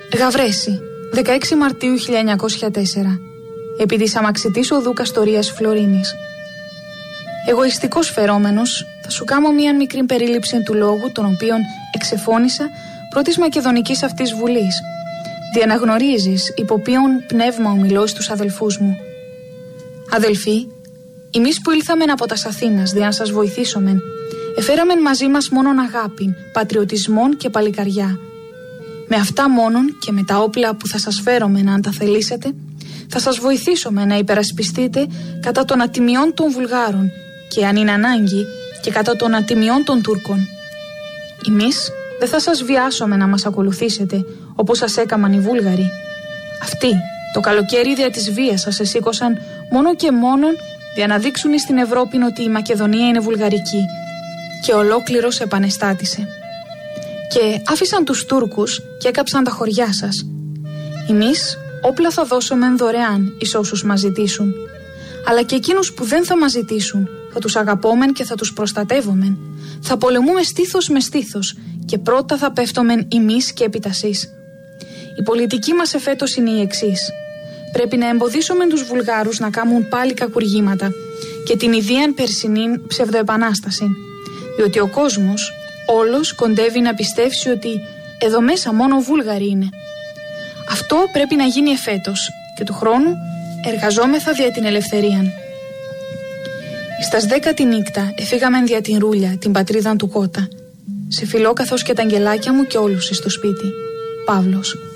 Γαβρέση, 16 Μαρτίου 1904. Επί της αμαξιτής οδού Καστορίας Φλωρίνης. Εγωιστικός φερόμενος, θα σου κάνω μία μικρή περίληψη του λόγου, τον οποίον εξεφώνησα πρώτης μακεδονικής αυτής βουλής. Διαναγνωρίζεις υπό ποιον πνεύμα ομιλώ στους αδελφούς μου. Αδελφοί, εμείς που ήλθαμεν από τας Αθήνας δια να σας βοηθήσομεν, εφέραμεν μαζί μας μόνον αγάπην, πατριωτισμόν και παλικαριά. Με αυτά μόνον και με τα όπλα που θα σας φέρομεν αν τα θελήσετε, θα σας βοηθήσουμε να υπερασπιστείτε κατά των ατιμιών των Βουλγάρων και αν είναι ανάγκη και κατά των ατιμιών των Τούρκων. Εμείς δεν θα σας βιάσουμε να μας ακολουθήσετε όπως σας έκαμαν οι Βούλγαροι. Αυτοί το καλοκαίρι δια της βίας σας εσήκωσαν μόνο και μόνον για να δείξουν στην Ευρώπη ότι η Μακεδονία είναι βουλγαρική και ολόκληρος επανεστάτησε. Και άφησαν τους Τούρκους και έκαψαν τα χωριά σας. Εμείς όπλα θα δώσομεν δωρεάν εις όσους μας ζητήσουν, αλλά και εκείνους που δεν θα μας ζητήσουν θα τους αγαπόμεν και θα τους προστατεύομεν. Θα πολεμούμε στήθος με στήθος και πρώτα θα πέφτομεν εμείς και έπειτα εσείς. Η πολιτική μας εφέτος είναι η εξής. Πρέπει να εμποδίσουμε τους Βουλγάρους να κάνουν πάλι κακουργήματα και την ιδίαν περσινήν ψευδοεπανάσταση, διότι ο κόσμος όλος κοντεύει να πιστεύσει ότι εδώ μέσα μόνο Βούλγαροι είναι. Αυτό πρέπει να γίνει εφέτος και του χρόνου εργαζόμεθα δια την ελευθερία. Στας 10 τη νύχτα εφήγαμεν δια την Ρούλια, την πατρίδα του Κώτα. Σε φιλώ καθώς και τα αγγελάκια μου και όλους στο σπίτι. Παύλος.